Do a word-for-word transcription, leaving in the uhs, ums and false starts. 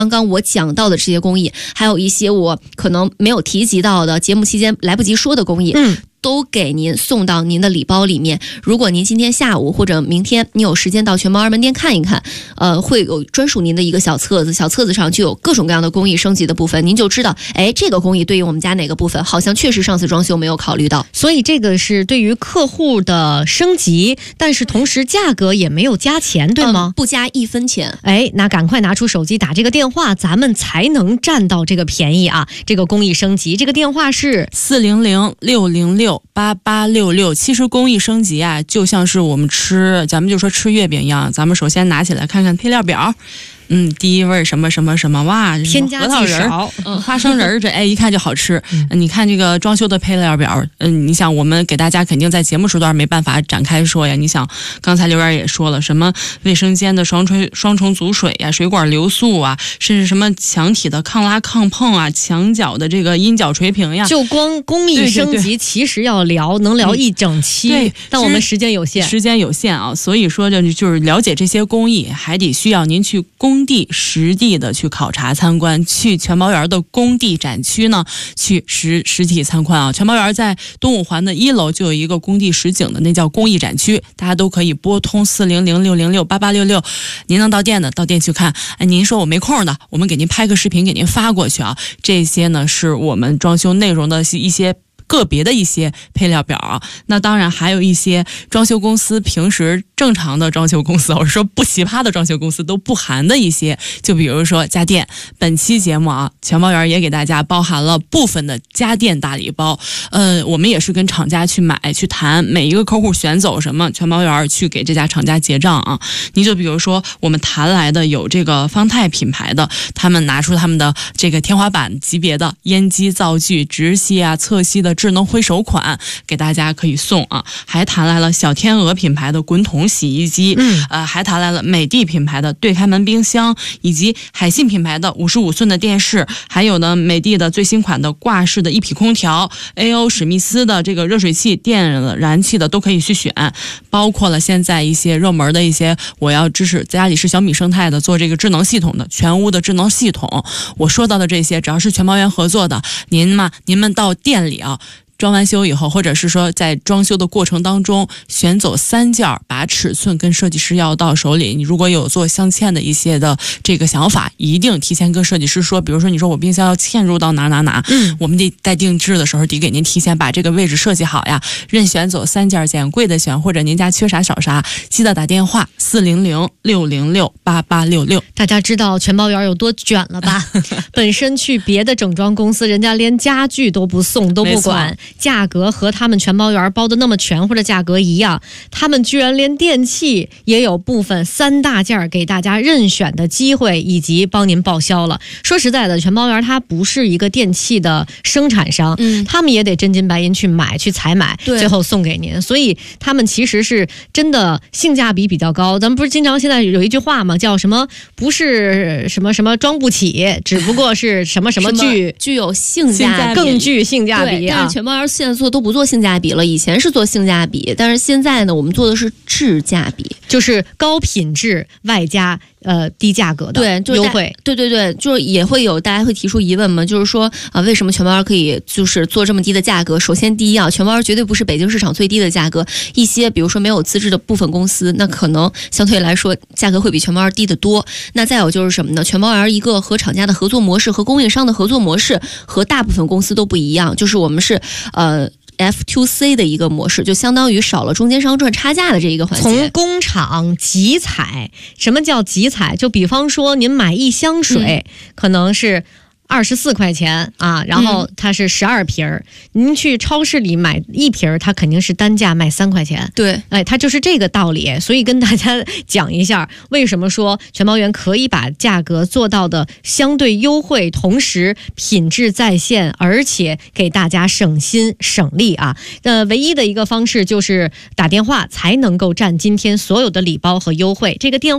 刚刚我讲到的这些工艺，还有一些我可能没有提及到的节目期间来不及说的工艺， 嗯， 都给您送到您的礼包里面。如果您今天下午或者明天你有时间到全猫儿门店看一看，呃，会有专属您的一个小册子，小册子上就有各种各样的工艺升级的部分，您就知道，哎，这个工艺对于我们家哪个部分好像确实上次装修没有考虑到， 所以这个是对于客户的升级，但是同时价格也没有加钱，对吗？ 嗯、不加一分钱。 哎，那赶快拿出手机打这个电话，咱们才能占到这个便宜啊！这个工艺升级，这个电话是四零零六零六八八六六。其实工艺升级啊，就像是我们吃，咱们就说吃月饼一样，咱们首先拿起来看看配料表。嗯，第一味什么什么什么，哇， 添加剂少， 嗯，花生仁这哎一看就好吃。嗯、你看这个装修的配料表，嗯，你想我们给大家肯定在节目时段没办法展开说呀。你想刚才刘源也说了，什么卫生间的双重双重组水呀，水管流速啊，甚至什么墙体的抗拉抗碰啊，墙角的这个阴角垂屏呀， 就光工艺升级，对对对，其实要聊能聊一整期，嗯、对，但我们时间有限， 时间有限啊，所以说就就是了解这些工艺，还得需要您去工地实地的去考察参观，去全毛园的工地展区呢去实实体参观啊。全毛园在东五环的一楼就有一个工地实景的，那叫工艺展区，大家都可以拨通四零零六零六八八六六，您能到店的到店去看。哎，您说我没空的，我们给您拍个视频给您发过去啊。这些呢是我们装修内容的一些个别的一些配料表啊，那当然还有一些装修公司平时正常的装修公司，我是说不奇葩的装修公司都不含的一些，就比如说家电。本期节目啊，全毛园也给大家包含了部分的家电大礼包。呃，我们也是跟厂家去买去谈，每一个客户选走什么，全毛园去给这家厂家结账啊。你就比如说我们谈来的有这个方太品牌的，他们拿出他们的这个天花板级别的烟机灶具直吸啊侧吸的智能挥手款给大家可以送啊，还谈来了小天鹅品牌的滚筒洗衣机，嗯，呃，还谈来了美的品牌的对开门冰箱，以及海信品牌的五十五寸的电视，还有呢美的的最新款的挂式的一体空调 ，A O 史密斯的这个热水器、电燃气的都可以去选，包括了现在一些热门的一些，我要支持家里是小米生态的，做这个智能系统的全屋的智能系统。我说到的这些，只要是全毛园合作的，您嘛，您们到店里啊。装完修以后，或者是说在装修的过程当中选走三件，把尺寸跟设计师要到手里。你如果有做镶嵌的一些的这个想法，一定提前跟设计师说。比如说你说我冰箱要嵌入到哪哪哪，嗯，我们得在定制的时候得给您提前把这个位置设计好呀。任选走三件，选贵的选，或者您家缺啥少啥，记得打电话四零零六零六八八六六。 大家知道全毛园有多卷了吧？本身去别的整装公司，人家连家具都不送，都不管。价格和他们全毛园包的那么全，或者价格一样，他们居然连电器也有部分三大件给大家任选的机会，以及帮您报销了。说实在的，全毛园它不是一个电器的生产商，嗯，他们也得真金白银去买去采买，最后送给您，所以他们其实是真的性价比比较高。咱们不是经常现在有一句话吗？叫什么？不是什么什么装不起，只不过是什么什么具具有性价比， 更具性价比啊！ 但是全毛园现在做都不做性价比了，以前是做性价比，但是现在呢，我们做的是质价比， 就是高品质外加呃低价格的对优惠。 对对对，就是也会有大家会提出疑问嘛，就是说啊、呃，为什么全毛园可以就是做这么低的价格？首先第一啊，全毛园绝对不是北京市场最低的价格，一些比如说没有资质的部分公司，那可能相对来说价格会比全毛园低得多。那再有就是什么呢？全毛园一个和厂家的合作模式和供应商的合作模式和大部分公司都不一样，就是我们是呃。F to C 的一个模式，就相当于少了中间商赚差价的这一个环节。 从工厂集采，什么叫集采？就比方说您买一箱水，嗯、可能是二十四块钱啊，然后它是十二瓶儿、嗯。您去超市里买一瓶儿，它肯定是单价卖三块钱。 对， 哎，它就是这个道理。所以跟大家讲一下，为什么说全毛园可以把价格做到的相对优惠，同时品质在线，而且给大家省心省力啊。呃，唯一的一个方式就是打电话才能够占今天所有的礼包和优惠。这个电话。